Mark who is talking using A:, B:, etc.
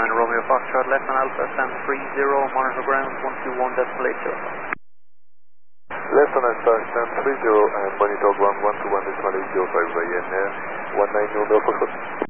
A: Romeo Foxtrot, left on Alpha, stand 30, monitor ground, 121.805.
B: Left on Alpha, stand 30, and monitor ground, 121.805, Ryan, 19 Romeo Foxtrot.